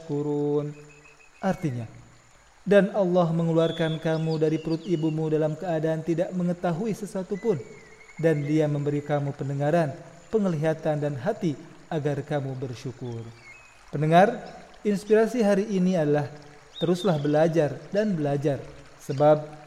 tashkurun. Artinya, dan Allah mengeluarkan kamu dari perut ibumu dalam keadaan tidak mengetahui sesuatu pun, dan Dia memberi kamu pendengaran, penglihatan dan hati agar kamu bersyukur. Pendengar, inspirasi hari ini adalah teruslah belajar dan belajar, sebab